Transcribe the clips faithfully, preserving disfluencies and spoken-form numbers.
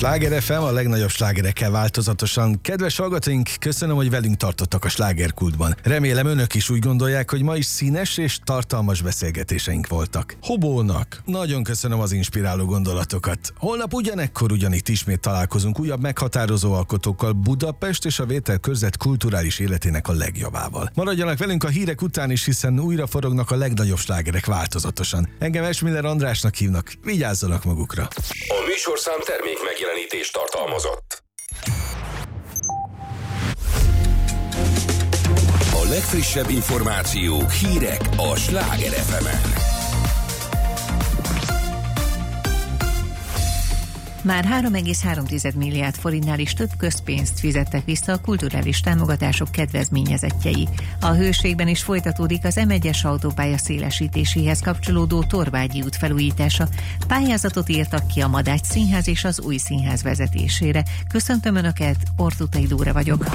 Sláger ef em, a legnagyobb slágerekkel változatosan. Kedves hallgatóink, köszönöm, hogy velünk tartottak a slágerkultban. Remélem önök is úgy gondolják, hogy ma is színes és tartalmas beszélgetéseink voltak. Hobónak, nagyon köszönöm az inspiráló gondolatokat. Holnap ugyanekkor ugyanitt ismét találkozunk újabb meghatározó alkotókkal Budapest és a Vételkörzet kulturális életének a legjavával. Maradjanak velünk a hírek után is, hiszen újra forognak a legnagyobb slágerek változatosan. Engem Esmiller Andrásnak hívnak, vigyázzanak magukra. A műsorszám termék megjelenítést tartalmazott. A legfrissebb információk, hírek a Sláger ef emen. Már három egész három milliárd forintnál is több közpénzt fizettek vissza a kulturális támogatások kedvezményezettjei. A Hőségben is folytatódik az em egyes autópálya szélesítéséhez kapcsolódó Torvágyi út felújítása. Pályázatot írtak ki a Madács Színház és az Új Színház vezetésére. Köszöntöm Önöket, Ortutai Dóra vagyok.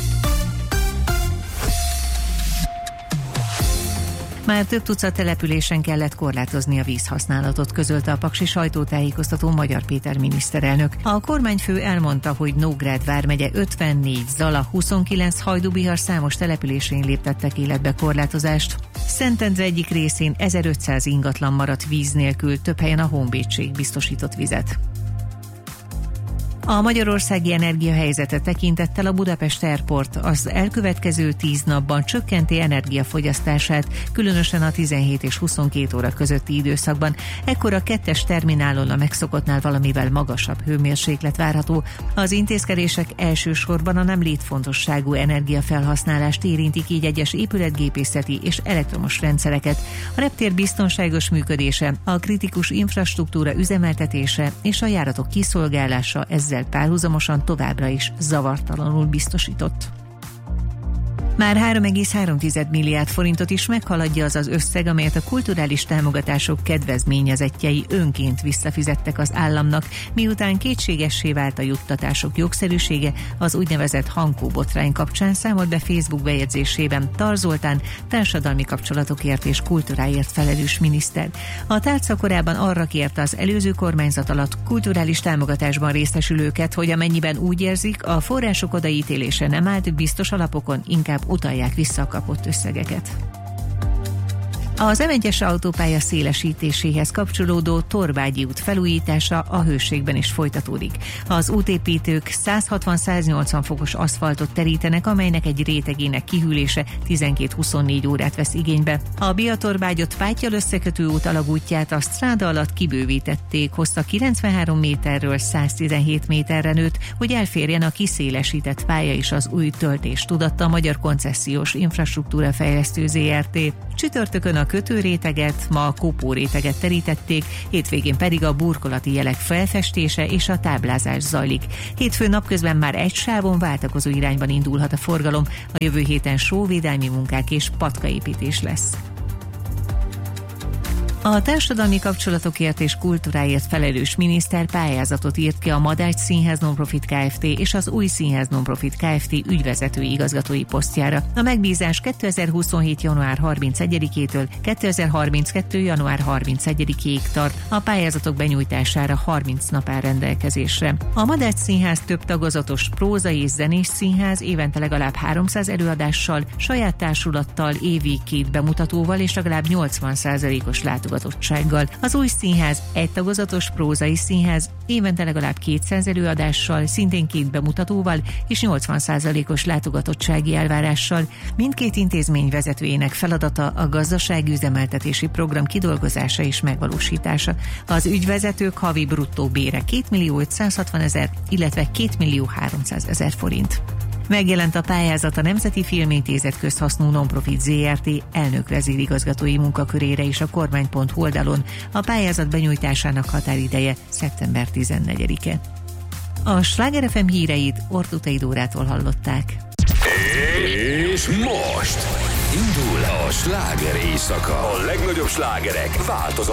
Már több tucat településen kellett korlátozni a vízhasználatot, közölte a paksi sajtótájékoztatón Magyar Péter miniszterelnök. A kormányfő elmondta, hogy Nógrád vármegye ötvennégy, Zala huszonkilenc, Hajdú-Bihar számos településén léptettek életbe korlátozást. Szentendre egyik részén ezerötszáz ingatlan maradt víz nélkül, több helyen a Honvédség biztosított vizet. A magyarországi energiahelyzetre tekintettel a Budapest Airport az elkövetkező tíz napban csökkenti energiafogyasztását, különösen a tizenhét és huszonkét óra közötti időszakban. Ekkor a kettes terminálon a megszokottnál valamivel magasabb hőmérséklet várható. Az intézkedések elsősorban a nem létfontosságú energiafelhasználást érintik, így egyes épületgépészeti és elektromos rendszereket. A reptér biztonságos működése, a kritikus infrastruktúra üzemeltetése és a járatok kiszolgálása ezzel párhuzamosan továbbra is zavartalanul biztosított. Már három egész három milliárd forintot is meghaladja az az összeg, amelyet a kulturális támogatások kedvezményezettjei önként visszafizettek az államnak, miután kétségessé vált a juttatások jogszerűsége. Az úgynevezett Hankó botrány kapcsán számolt be Facebook bejegyzésében Tar Zoltán, társadalmi kapcsolatokért és kultúráért felelős miniszter. A tárca korábban arra kérte az előző kormányzat alatt kulturális támogatásban részesülőket, hogy amennyiben úgy érzik, a források odaítélése nem állt biztos alapokon, inkább utalják vissza a kapott összegeket. Az em egyes autópálya szélesítéséhez kapcsolódó Torvágyi út felújítása a Hőségben is folytatódik. Az útépítők száz hatvan - száz nyolcvan fokos aszfaltot terítenek, amelynek egy rétegének kihűlése tizenkét - huszonnégy órát vesz igénybe. A Biatorbágyott Pátyal összekötő út alagútját a stráda alatt kibővítették, hossza kilencvenhárom méterről száztizenhét méterre nőtt, hogy elférjen a kiszélesített pálya és az új töltés, tudatta a Magyar Koncesziós Infrastruktúra Fejlesztő zé er té. Csütörtökön a kötőréteget, ma a kopóréteget terítették, hétvégén pedig a burkolati jelek felfestése és a táblázás zajlik. Hétfőn napközben már egy sávon váltakozó irányban indulhat a forgalom, a jövő héten sóvédelmi munkák és patkaépítés lesz. A társadalmi kapcsolatokért és kultúráért felelős miniszter pályázatot írt ki a Madács Színház Nonprofit Kft. És az Új Színház Nonprofit Kft. Ügyvezetői igazgatói posztjára. A megbízás kétezer-huszonhét. január harmincegyedikétől kétezer-harminckettő. január harmincegyedikéig tart. A pályázatok benyújtására harminc nap áll rendelkezésre. A Madács Színház több tagozatos prózai és zenés színház, évente legalább háromszáz előadással, saját társulattal, évi két bemutatóval és legalább nyolcvan százalékos látogatottsággal. Az Új Színház egy tagozatos prózai színház, évente legalább kétszáz előadással, szintén két bemutatóval és nyolcvan százalékos látogatottsági elvárással. Mindkét intézmény vezetőjének feladata a gazdasági üzemeltetési program kidolgozása és megvalósítása. Az ügyvezetők havi bruttó bére két millió ötszázhatvan ezer, illetve két millió háromszázezer forint. Megjelent a pályázat a Nemzeti Filmintézet közhasznú nonprofit zé er té elnök vezérigazgatói munkakörére is a kormány pont hu oldalon. A pályázat benyújtásának határideje szeptember tizennegyedike. A Sláger ef em híreit Ortutai Dórától hallották. És most indul a sláger éjszaka. A legnagyobb slágerek változatlanul.